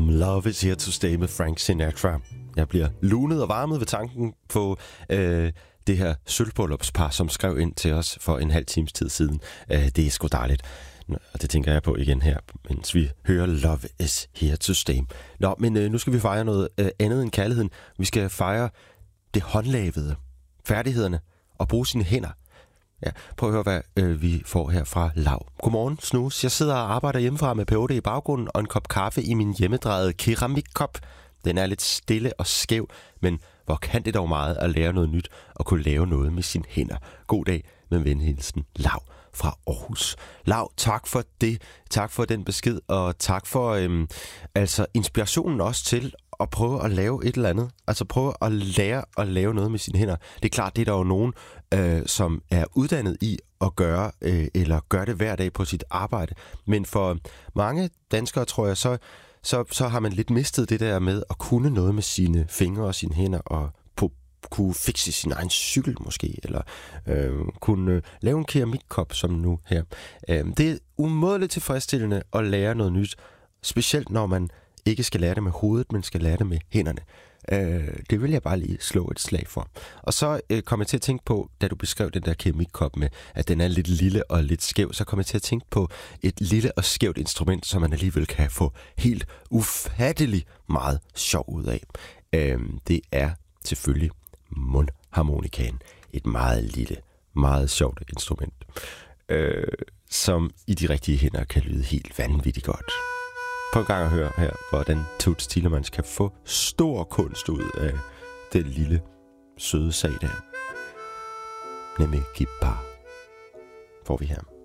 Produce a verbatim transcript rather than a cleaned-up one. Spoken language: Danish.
Storm. Love is here to stay med Frank Sinatra. Jeg bliver lunet og varmet ved tanken på øh, det her sølvbryllupspar, som skrev ind til os for en halv times tid siden. Øh, det er sgu dejligt. Og det tænker jeg på igen her, mens vi hører Love is here to stay. Nå, men øh, nu skal vi fejre noget øh, andet end kærligheden. Vi skal fejre det håndlavede, færdighederne og bruge sine hænder. Ja, prøv at høre, hvad øh, vi får her fra Lav. Godmorgen, Snus. Jeg sidder og arbejder hjemmefra med P H D i baggrunden og en kop kaffe i min hjemmedrejede keramikkop. Den er lidt stille og skæv, men hvor kan det dog meget at lære noget nyt og kunne lave noget med sine hænder. God dag med venhilsen Lav fra Aarhus. Lav, tak for det. Tak for den besked, og tak for øhm, altså inspirationen også til at prøve at lave et eller andet. Altså prøve at lære at lave noget med sine hænder. Det er klart, det er der jo nogen, øh, som er uddannet i at gøre, øh, eller gør det hver dag på sit arbejde. Men for mange danskere, tror jeg, så, så, så har man lidt mistet det der med at kunne noget med sine fingre og sine hænder, og på, kunne fikse sin egen cykel måske, eller øh, kunne øh, lave en keramikkop som nu her. Øh, det er umådeligt tilfredsstillende at lære noget nyt, specielt når man ikke skal lære det med hovedet, men skal lære det med hænderne. Øh, det vil jeg bare lige slå et slag for. Og så øh, kom jeg til at tænke på, da du beskrev den der keramikkop med, at den er lidt lille og lidt skæv, så kom jeg til at tænke på et lille og skævt instrument, som man alligevel kan få helt ufattelig meget sjov ud af. Øh, det er selvfølgelig mundharmonikaen. Et meget lille, meget sjovt instrument, øh, som i de rigtige hænder kan lyde helt vanvittigt godt. Prøv en gang at høre her, hvordan Toots Thielemans kan få stor kunst ud af den lille, søde sag der. Nemlig guitar får vi her.